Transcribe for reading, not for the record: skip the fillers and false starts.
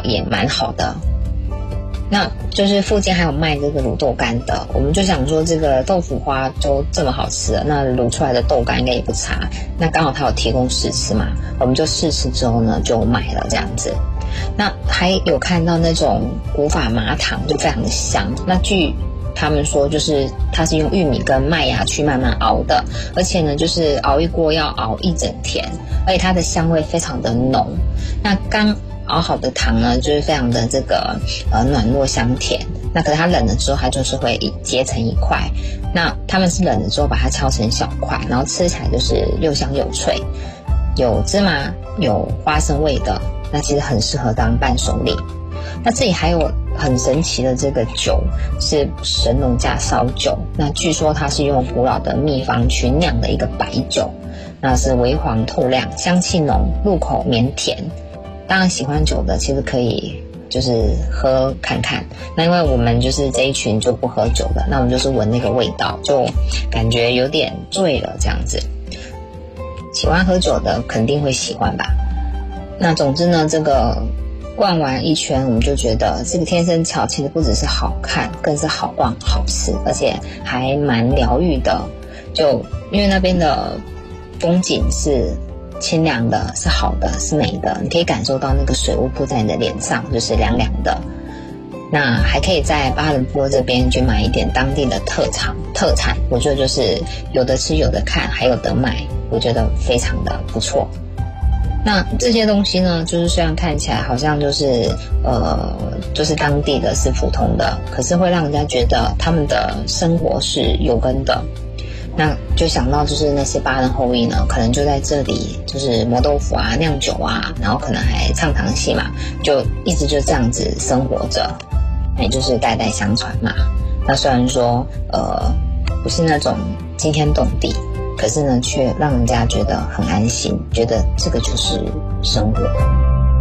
也蛮好的。那就是附近还有卖这个卤豆干的，我们就想说这个豆腐花就这么好吃了，那卤出来的豆干应该也不差，那刚好他有提供试吃嘛，我们就试吃之后呢就买了这样子。那还有看到那种古法麻糖，就非常的香，那据他们说就是它是用玉米跟麦芽去慢慢熬的，而且呢就是熬一锅要熬一整天，而且它的香味非常的浓。那刚熬好的糖呢就是非常的这个暖糯香甜，那可是它冷了之后它就是会结成一块，那他们是冷了之后把它敲成小块，然后吃起来就是又香又脆，有芝麻有花生味的，那其实很适合当伴手礼。那这里还有很神奇的这个酒是神农架烧酒，那据说它是用古老的秘方去酿的一个白酒，那是微黄透亮，香气浓，入口绵甜。当然喜欢酒的其实可以就是喝看看，那因为我们就是这一群就不喝酒的，那我们就是闻那个味道就感觉有点醉了这样子。喜欢喝酒的肯定会喜欢吧。那总之呢，这个逛完一圈我们就觉得这个天生桥其实不只是好看，更是好逛好吃，而且还蛮疗愈的。就因为那边的风景是清凉的，是好的，是美的，你可以感受到那个水雾铺在你的脸上，就是凉凉的。那还可以在巴伦坡这边去买一点当地的特产，我觉得就是有的吃有的看还有得买，我觉得非常的不错。那这些东西呢，就是虽然看起来好像就是当地的是普通的，可是会让人家觉得他们的生活是有根的。那就想到就是那些巴人后裔呢，可能就在这里就是磨豆腐啊、酿酒啊，然后可能还唱堂戏嘛，就一直就这样子生活着，也就是代代相传嘛。那虽然说不是那种惊天动地，可是呢却让人家觉得很安心，觉得这个就是生活。